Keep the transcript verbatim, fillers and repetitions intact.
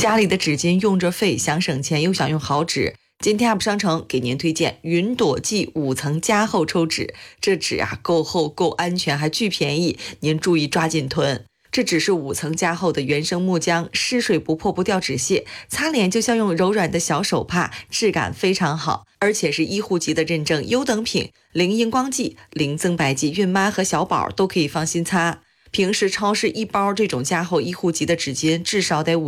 家里的纸巾用着废，想省钱又想用好纸。今天 App 商城给您推荐云朵记五层加厚抽纸，这纸啊够厚够安全还巨便宜，您注意抓紧囤。这只是五层加厚的原生木浆，湿水不破不掉纸屑，擦脸就像用柔软的小手帕，质感非常好，而且是医护级的认证优等品，零荧光剂、零增白剂，孕妈和小宝都可以放心擦。平时超市一包这种加厚医护级的纸巾至少得五